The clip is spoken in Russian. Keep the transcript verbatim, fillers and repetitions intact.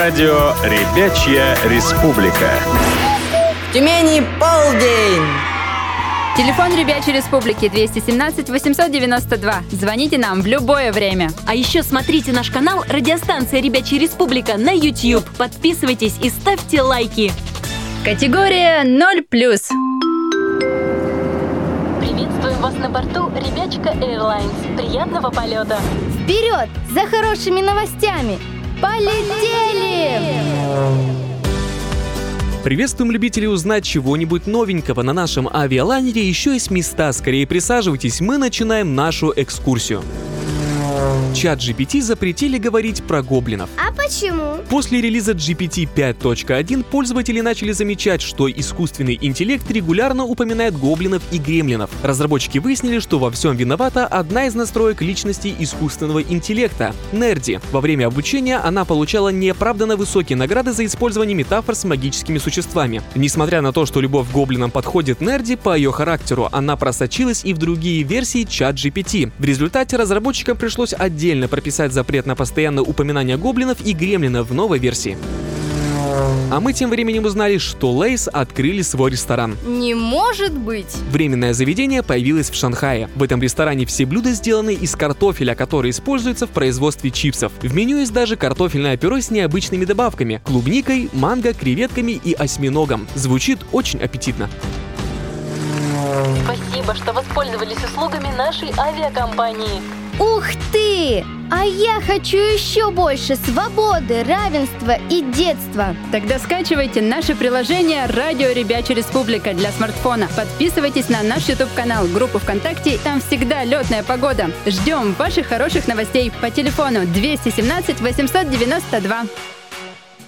Радио «Ребячья республика». В Тюмени полдень. Телефон Ребячей Республики двести семнадцать восемьсот девяносто два. Звоните нам в любое время. А еще смотрите наш канал «Радиостанция Ребячая Республика» на YouTube. Подписывайтесь и ставьте лайки. Категория ноль плюс. Приветствуем вас на борту Ребячка Airlines. Приятного полета. Вперед за хорошими новостями. Полетели! Приветствуем любителей узнать чего-нибудь новенького на нашем авиалайнере. Еще есть места, скорее присаживайтесь, мы начинаем нашу экскурсию. Чат джи пи ти запретили говорить про гоблинов. А почему? После релиза джи пи ти пять точка один пользователи начали замечать, что искусственный интеллект регулярно упоминает гоблинов и гремлинов. Разработчики выяснили, что во всем виновата одна из настроек личности искусственного интеллекта — Нерди. Во время обучения она получала неоправданно высокие награды за использование метафор с магическими существами. Несмотря на то, что любовь к гоблинам подходит Нерди по ее характеру, она просочилась и в другие версии чат джи пи ти. В результате разработчикам пришлось отдельно прописать запрет на постоянное упоминание гоблинов и гремлинов в новой версии. А мы тем временем узнали, что Лейс открыли свой ресторан. Не может быть! Временное заведение появилось в Шанхае. В этом ресторане все блюда сделаны из картофеля, который используется в производстве чипсов. В меню есть даже картофельное пюре с необычными добавками – клубникой, манго, креветками и осьминогом. Звучит очень аппетитно. Спасибо, что воспользовались услугами нашей авиакомпании. Ух ты! А я хочу еще больше свободы, равенства и детства. Тогда скачивайте наше приложение «Радио Ребячая Республика» для смартфона. Подписывайтесь на наш YouTube-канал, группу ВКонтакте. Там всегда летная погода. Ждем ваших хороших новостей по телефону двести семнадцать восемьсот девяносто два.